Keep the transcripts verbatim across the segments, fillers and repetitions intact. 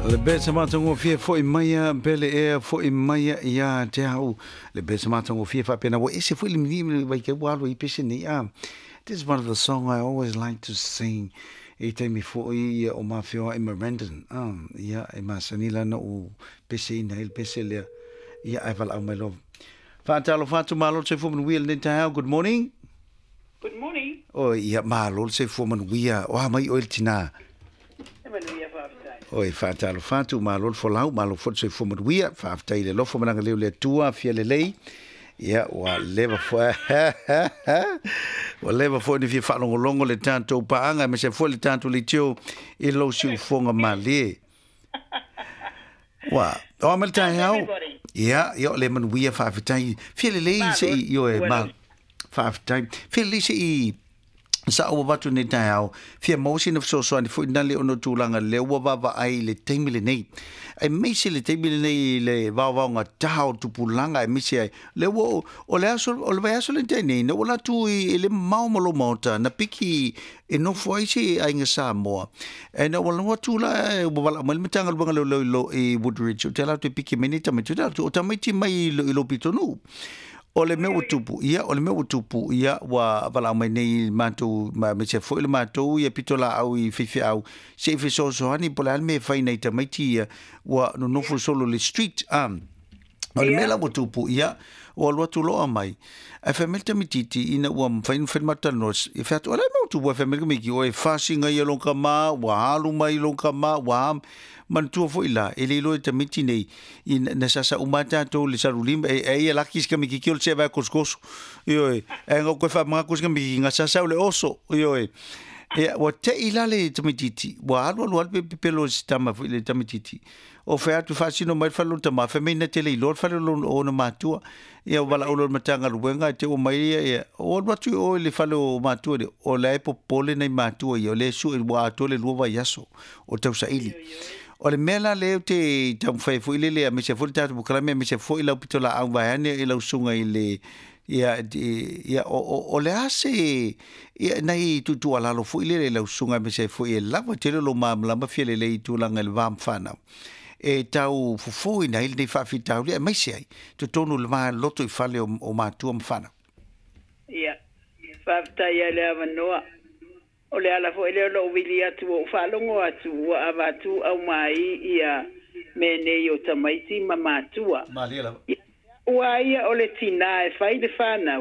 Le besa matango fie foi maia bele e foi maia ia te hau. Le besa matango fie fa pena wo ese foi limni vai ke walo I pese ni a. This is one of the songs I always like to sing. E te mi foi o mafio e Mirandon. Um ia e masanila no o pese na il pese le. Ia ai val au my love. Fa talo fa tu malo se fo man wheel ni te hau. Good morning. Good morning. Oh ia malo se fo man wia. O mai o il tina. Oi fatalo fatu malol folau malo fot se fomo wia fa tai le lofo mananga le le tua fia le lei ia wa leva fo wa leva fo ni fi fa longo longo le tanto paanga me se fo le tanto le tio I lo si fonga male wa o mal tai hau ia ia le man wia fa tai fia le lei se io e mal fa tai fia le se I sa o watu ne tai au fia motion of so so ni fu na le ono tulanga le wa va ai le temile nei ai mesi le temile nei le va va nga tau tu pulanga ai mesi ai le wo o le aso o le aso le nei no la tu I le mau malo mota na piki e no foi si ai nga sa mo e no wa tu la o va mal mitanga lo lo lo lo e Woodridge tela tu piki minita me tu o tamiti mai lo lo pitonu o le meu tupu ia o le meu tupu ia wa vala mai nei matu ma me se foi le matu ia pitola au I fifi au se fi so so ani pola me fai nei tamaiti wa no no fu solo le street am o le mela mo tupu ia o lo tu lo mai a famel tamititi ina wa fai fai matanos e fa o le meu tupu famel me ki o e fasinga ia lo kama wa halu mai lo kama wa man tu foi la ele lo tamiti nei in na sasa umata to le sarulim e e la kis ka mi ki kol se va koskos yo e ngo ko fa ma kos ka mi nga sasa le oso yo e e wa te ila le tamititi wa alwa lo pe pelo sistema foi le tamititi o fa tu fa sino mai fa lo tama fa me na tele lo fa lo o na matua e wala o lo matanga luenga te o mai e o lo tu o le fa lo matua o le popole nei matua yo le su wa to le lo va yaso o tau sa ili o le mela le te tam fai fu ile le me se fu ta bu kala me se fu ile pitola au va ane ile sunga ile ia ia o o le ase ia nei tu tu ala lo fu ile le sunga me se fu ile la te lo ma la ma fiele le tu la ngal vam fana e tau fu fu ina ile nei fa fitau le mai se ai tu tonu le ma loto I fale o ma tu am fana ia fa ta ia le avanoa o le ala fo ele lo wili atu o falongo atu wa avatu au mai ia me nei o tamaiti mamatua malia wa ia o le tina e fai de fanau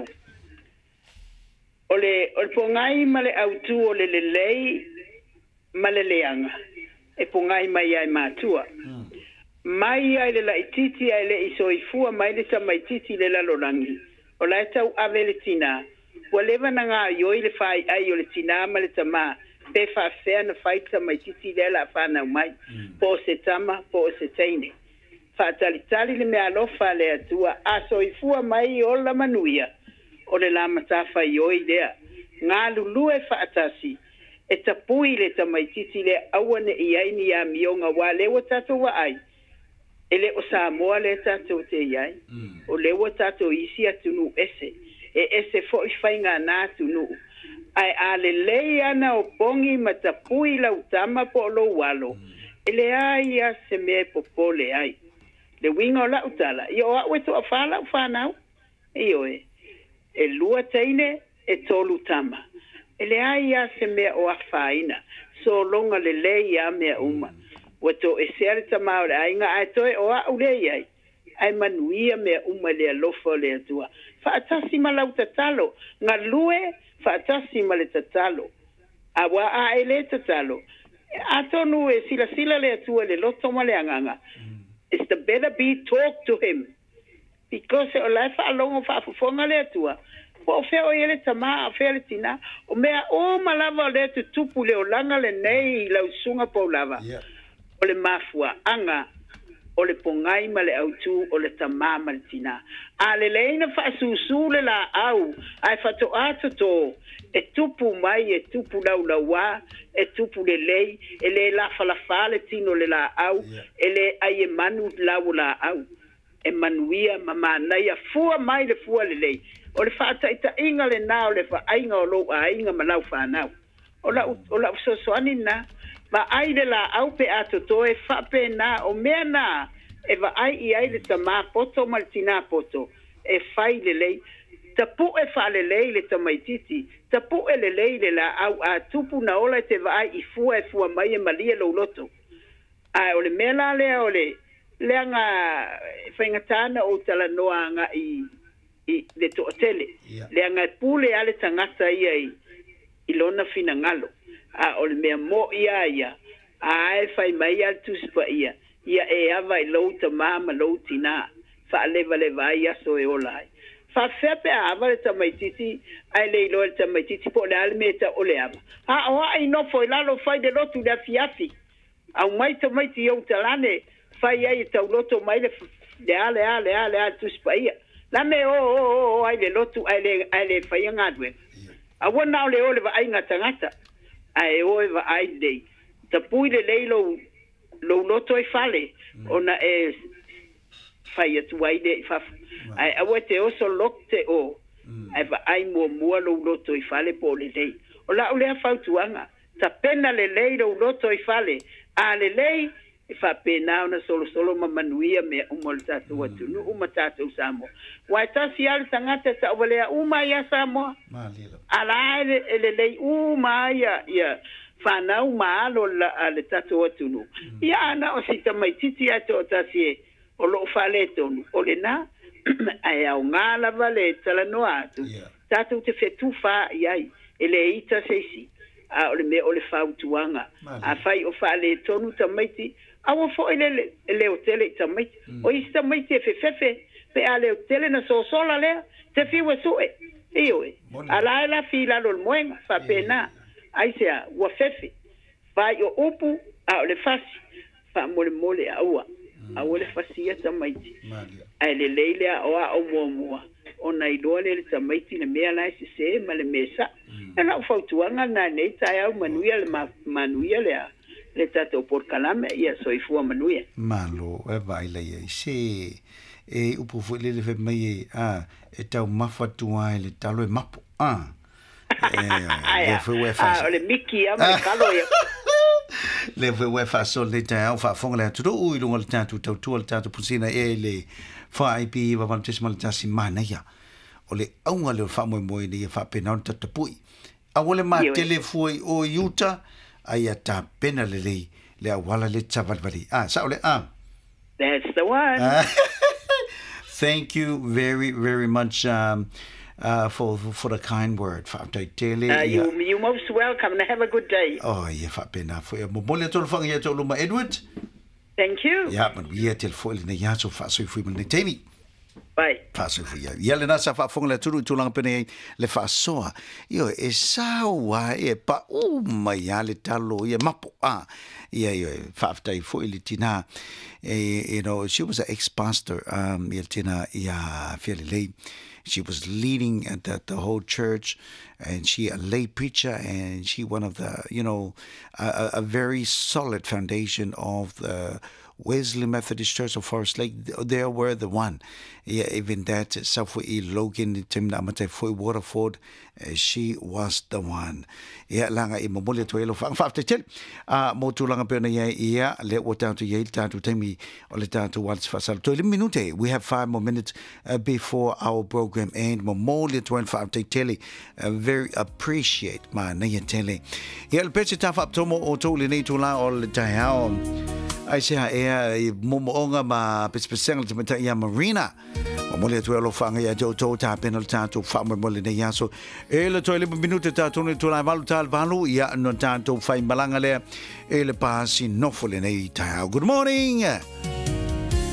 o le o le pongai male autu o le lelei male leanga e pongai mai ai matua mai ai le laititi ai le isoifua mai le tamaititi le lalolangi o la tau ave le tina wa leva na nga yo ile fai ai yo le tina ma le tama pe fa fe na fai tama titi le la fa na mai po se tama po se teine fa tali tali le me alo fa le atua aso ifua mai o la manuia o le la mata fa yo idea nga lulu e fa atasi e tapui le tama titi le awane i ni ya mionga wa le wa tatu wa ai ele o sa mo le tatu te yai o le wa tatu isi atunu ese e ese foi fainga na tunu ai ale le ana o pongi matapui la utama po lo walo ele ai a se me popole ai le wingo la utala yo a weto afala ufana io e e lua teine e tolu tama ele ai a se me o afaina so longa le le ya me uma weto e ser tama ai nga ai toi o a ule ai ai manuia me uma le lofo le tua fa atasi malau tatalo nga lue fa atasi male tatalo awa a ele tatalo atonu e sila sila le tua le loto male anganga it's the better be talk to him because o life along fa fonga le tua po fe o ele tama fe le tina o me o malava le tupu le olanga le nei la usunga po lava o le mafua anga o le pongai ma le autu o le tama ma le tina a le leina fa susu le la au ai fa to ato to e tupu mai e tupu lau la wa e tupu le lei e le la fa la fa le tino le la au e le ai e manu lau la au e manuia mama na ia fua mai le fua le lei o le fa ta ita inga le na o le fa ainga o lo ainga ma lau fa na o la o la so so ani na ma ai le la au pe ato to e fa pe na o mea na e va ai i ai le tama poto maltina poto e fai le lei tapu e fa le lei le tamaititi tapu e le lei le la au a tupu na ola te va ai i fua e fua mai e malia lo loto a o le mea la le o le le anga whaingatana o tala noa anga i i le to tele yeah. le anga pule ale tangata ia i i lona fina ngalo a o le mea mo ia ia a e fai mai al tuspa ia ia e ava i lau ta mama lau tina fa leva leva ia so e olai fa fepe a ava le tamaititi ai le ilo le tamaititi po le almeta o le ava a o ai no foi lalo fai de lotu le afiafi au mai tamaiti au talane fai ai tau loto mai le le ale ale ale ale tuspa ia la me o o o ai le lotu ai le ai le fai ngadwe a wona le ole va ai ngatangata ai o va ai dei ta pui le leilo lo loto e fale ona e fai atu ai de fa ai a wote o so lokte o ai va ai mo mo lo loto e fale po le dei o la o le fa tuanga ta pena le leilo loto e fale a le lei e fa pena ona solo solo ma manuia me o molta tu atu no uma tatu samo wa ta si al tangata ta wale uma ya samo ala le le lei uma ya ya fa na uma lo la le tatu atu no ya na o si ta mai titi ato ta si o lo fa le tonu o le na ai au ngala vale tala no atu tatu te fe tu fa ya ele ita se si a o le me o le fa tuanga a fai o fa le tonu ta mai ti awa fo ele le hotel tamai o ista mai te fe fe pe ale hotel na so sola le te fi we so e io e ala la fi la lo moen fa pena ai se wa fefe vai o upu a le fasi fa mole mole awa a le fasi ya tamai ai le leile o a o mo mo ona i dole le tamai ti le mea la se se ma le mesa na fa tuanga na nei tai au manuia le manuia le le tato por kalame ia so i fua manuia malo e vai le ia se e upu fu le le fe mai a e tau mafa tua le talo e mapo a e fu we fa a le miki a me kalo ia le fu we fa so le tau fa fonga le tudo u ilunga le tatu tau tu le tatu pusina e le fa i pi va vantisma le tasi mana ia o le aunga le fa mo mo ni fa pena tata pui a wole ma tele fu o yuta ai ta pena le le le wala le chavalvali ah sa ole ah that's the one thank you very very much um uh for for the kind word fa tele uh, you yeah. you most welcome and have a good day oh yeah fa pena fo mo mo le tolo fanga ya tolo ma Edward thank you ja man we tel fo le ya so fa so fu mo ne temi Bye. Faso fu ya. Ya le nasa fa fonga le tulu tulang pene le fa soa. Yo e sawa e pa o mai ya le talo ye mapo a. Ya yo fa ftai fo ile tina. E you know she was an ex-pastor um ye tina ya fiele. She was leading at the, the whole church, and she a lay preacher, and she one of the you know a, a very solid foundation of the Wesley Methodist Church of Forest Lake. They were the one. Yeah, even that South Logan Tim Namate Foi Waterford, she was the one. Yeah, langa i mamole to elo fang fafte tel. Ah, mo tu langa pena ya ia le wata to ye ta to temi o le ta to once fasal to minute. We have five more minutes uh, before our program end. Mamole to en fafte tele. Very appreciate ma na ye tele. Yeah, le petse ta fap tomo o to le nei to la o le ta ha. Ai se ha e momoonga ma pespeseng te mata ia marina o mole tu elo fanga ia jo to ta penal ta to fa mo mole ne ia so e le to le minute ta to to la valu ta valu ia no ta to fai malanga le e le pasi no fole nei ta. Good morning.